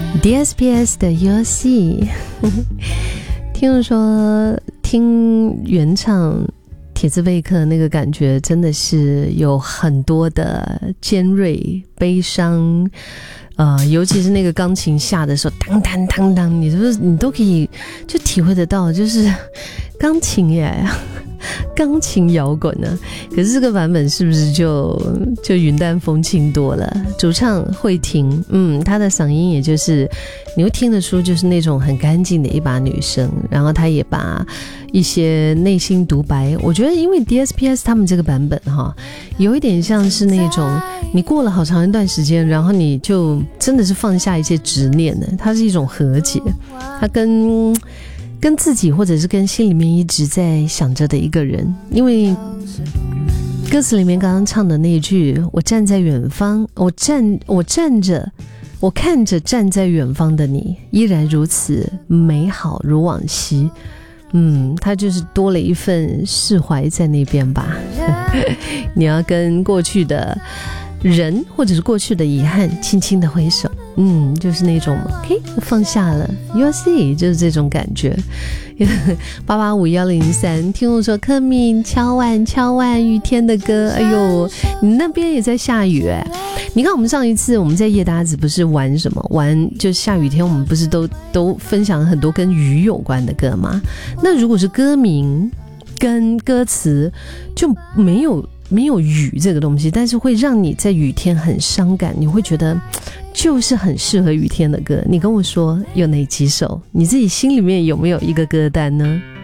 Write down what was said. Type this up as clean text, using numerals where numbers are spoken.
DSPS 的游戏听说听原唱铁兹贝克那个感觉真的是有很多的尖锐悲伤，尤其是那个钢琴下的时候当当当当，你是不是你都可以就体会得到，就是钢琴耶，钢琴摇滚呢。可是这个版本是不是就云淡风轻多了？主唱慧婷，她的嗓音也就是你会听得出就是那种很干净的一把女生，然后她也把一些内心独白，我觉得因为 DSPS 他们这个版本有一点像是那种你过了好长一段时间，然后你就真的是放下一些执念的，它是一种和解，它跟自己或者是跟心里面一直在想着的一个人。因为歌词里面刚刚唱的那一句，我站在远方，我站着，我看着站在远方的你，依然如此美好如往昔。它就是多了一份释怀在那边吧。你要跟过去的人或者是过去的遗憾轻轻的挥手，就是那种放下了 You see， 就是这种感觉。885103听我说柯敏敲碗雨天的歌，哎呦，你那边也在下雨哎。你看我们上一次我们在夜搭子不是玩什么，玩就下雨天我们不是都分享了很多跟雨有关的歌吗？那如果是歌名跟歌词就没有雨这个东西，但是会让你在雨天很伤感，你会觉得就是很适合雨天的歌，你跟我说有哪几首？你自己心里面有没有一个歌单呢？